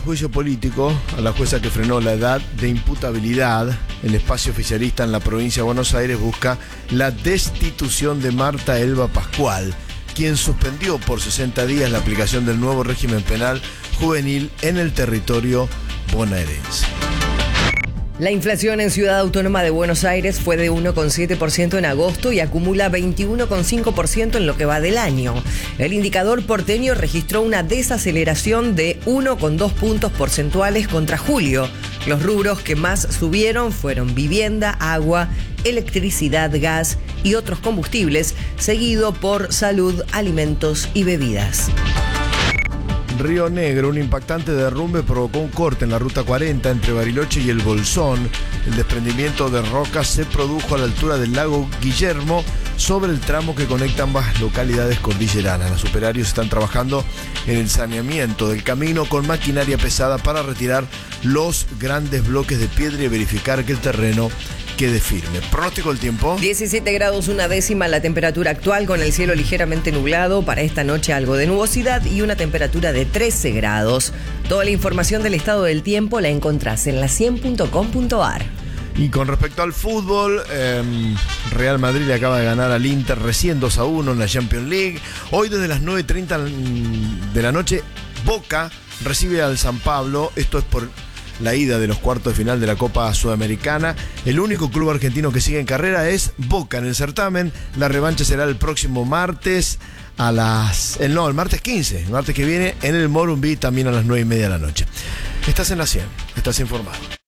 juicio político a la jueza que frenó la edad de imputabilidad. El espacio oficialista en la provincia de Buenos Aires busca la destitución de Marta Elba Pascual, quien suspendió por 60 días la aplicación del nuevo régimen penal juvenil en el territorio bonaerense. La inflación en Ciudad Autónoma de Buenos Aires fue de 1,7% en agosto y acumula 21,5% en lo que va del año. El indicador porteño registró una desaceleración de 1,2 puntos porcentuales contra julio. Los rubros que más subieron fueron vivienda, agua, electricidad, gas y otros combustibles, seguido por salud, alimentos y bebidas. Río Negro, un impactante derrumbe provocó un corte en la ruta 40 entre Bariloche y El Bolsón. El desprendimiento de rocas se produjo a la altura del lago Guillermo, sobre el tramo que conecta ambas localidades cordilleranas. Los operarios están trabajando en el saneamiento del camino con maquinaria pesada para retirar los grandes bloques de piedra y verificar que el terreno quede firme. Pronóstico del tiempo. 17 grados una décima la temperatura actual, con el cielo ligeramente nublado. Para esta noche algo de nubosidad y una temperatura de 13 grados. Toda la información del estado del tiempo la encontrás en la100.com.ar. Y con respecto al fútbol, Real Madrid le acaba de ganar al Inter recién 2-1 en la Champions League. Hoy desde las 9:30 de la noche, Boca recibe al San Pablo. Esto es por la ida de los cuartos de final de la Copa Sudamericana. El único club argentino que sigue en carrera es Boca en el certamen. La revancha será el próximo martes el martes 15, el martes que viene, en el Morumbí, también a las 9:30 de la noche. Estás en la 100, estás informado.